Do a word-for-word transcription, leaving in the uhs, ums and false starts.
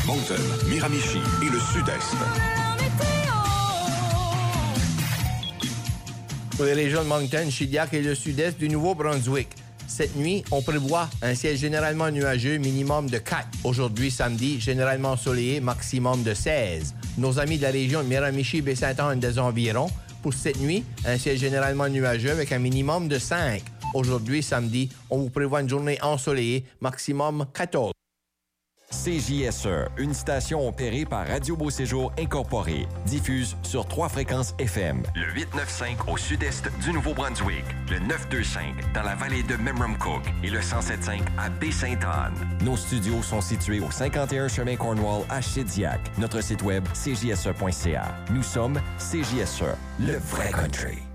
Moncton, Miramichi et le Sud-Est. Pour les régions de Moncton, Shediac et le Sud-Est du Nouveau-Brunswick. Cette nuit, on prévoit un ciel généralement nuageux, minimum de quatre. Aujourd'hui, samedi, généralement ensoleillé, maximum de seize. Nos amis de la région de Miramichi, Baie-Saint-Anne des environs. Pour cette nuit, un ciel généralement nuageux avec un minimum de cinq. Aujourd'hui, samedi, on vous prévoit une journée ensoleillée, maximum quatorze. C J S E, une station opérée par Radio Beau Séjour Incorporé, diffuse sur trois fréquences F M. Le huit neuf cinq au sud-est du Nouveau-Brunswick, le neuf deux cinq dans la vallée de Memramcook et le cent sept cinq à Baie-Sainte-Anne. Nos studios sont situés au cinquante et un chemin Cornwall à Shediac. Notre site web, c j s e point c a. Nous sommes C J S E, le vrai country.